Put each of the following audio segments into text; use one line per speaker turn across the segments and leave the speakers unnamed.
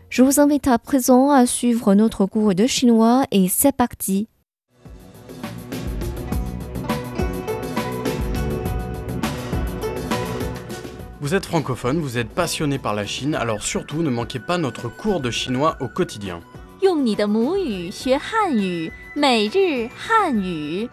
Je vous invite à présent à suivre notre cours de chinois et c'est parti.
Vous êtes francophone, vous êtes passionné par la Chine, alors surtout ne manquez pas notre cours de chinois au quotidien.
用你的母语学汉语，每日汉语。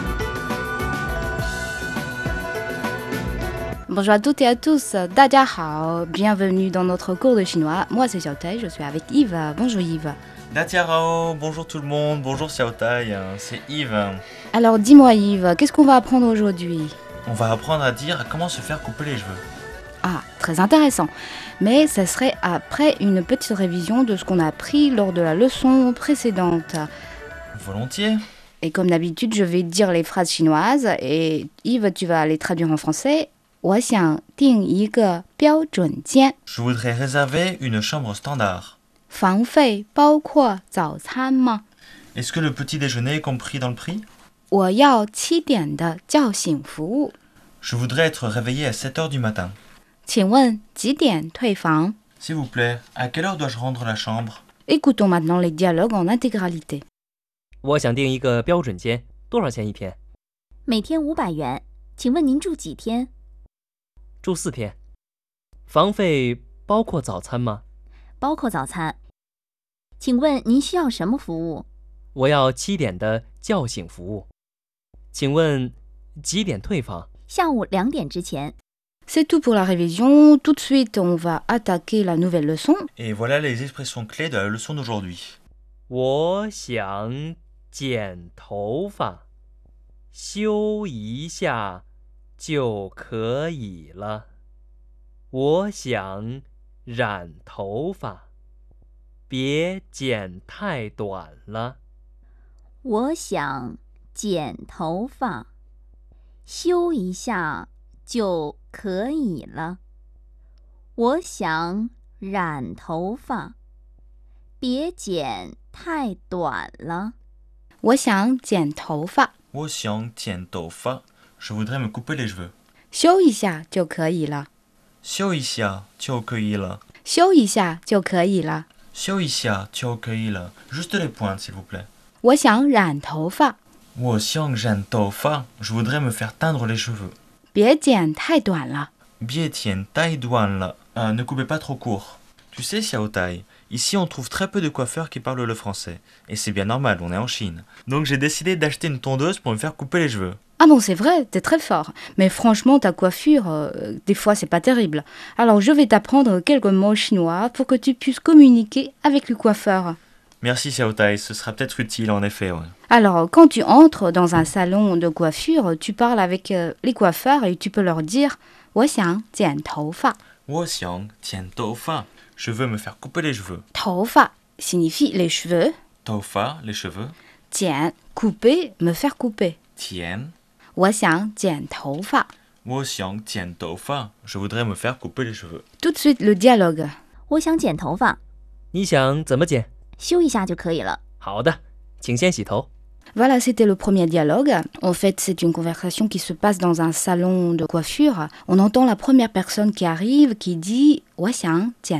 Bonjour à toutes et à tous, 大家好, bienvenue dans notre cours de chinois. Moi c'est Xiaotai, je suis avec Yves. Bonjour Yves.
Datiarao, bonjour tout le monde, bonjour Xiaotai, c'est Yves.
Alors dis-moi Yves, qu'est-ce qu'on va apprendre aujourd'hui?
On va apprendre à dire comment se faire couper les cheveux.
Ah, très intéressant. Mais ça serait après une petite révision de ce qu'on a appris lors de la leçon précédente.
Volontiers.
Et comme d'habitude, je vais dire les phrases chinoises et Yves, tu vas les traduire en français. 我想订一个标准间
Je voudrais réserver une chambre standard.
房费包括早餐吗
Est-ce que le petit déjeuner est compris dans le prix?
我要7点的叫醒服务
Je voudrais être réveillé à 7 heures du matin.
请问几点退房
S'il vous plaît, à quelle heure dois-je rendre la chambre?
Écoutons maintenant les dialogues en intégralité.
我想订一个标准间，多少钱一天？
每天500元，请问您住几天？
住4天。房费包括早餐吗？
包括早餐。请问您需要什么服务？
我要7点的叫醒服务。请问几点退房？
下午2点之前。
C'est tout pour la révision. Tout de suite, on va attaquer la nouvelle leçon.
Et voilà les expressions clés de la leçon d'aujourd'hui.
我想剪头发，修一下就可以了。我想染头发，别剪太短了。
我想剪头发，修一下就可以了。我想染头发，别剪太短了。
我想剪头发，
我想剪头发. Je voudrais me couper les cheveux.
修一下就可以了。
修一下就可以了。
修一下就可以了。
修一下就可以了. Juste les pointes, s'il vous plaît.
我想染头发，
我想染头发. Je voudrais me faire teindre les cheveux.
别剪太短了。
Bien tiens, taille douane là. Ne coupez pas trop court. Tu sais, Xiaotai, ici on trouve très peu de coiffeurs qui parlent le français. Et c'est bien normal, on est en Chine. Donc j'ai décidé d'acheter une tondeuse pour me faire couper les cheveux.
Ah bon, c'est vrai, t'es très fort. Mais franchement, ta coiffure, des fois, c'est pas terrible. Alors, je vais t'apprendre quelques mots chinois pour que tu puisses communiquer avec le coiffeur.
Merci Xiaotai, ce sera peut-être utile en effet. Ouais.
Alors, quand tu entres dans un salon de coiffure, tu parles avec les coiffeurs et tu peux leur dire « 我想剪头发 ».
我想剪头发. Je veux me faire couper les cheveux.
头发 signifie les cheveux.
头发, les cheveux.
剪 couper, me faire couper.
剪.
我想剪头发.
我想剪头发. Je voudrais me faire couper les cheveux.
Tout de suite, le dialogue.
我想剪头发，
你想怎么剪？
修一下就可以了。
好的，请先洗头。
Voilà, c'était le premier dialogue. En fait, c'est une conversation qui se passe dans un salon de coiffure. On entend la première personne qui arrive qui dit « 我想剪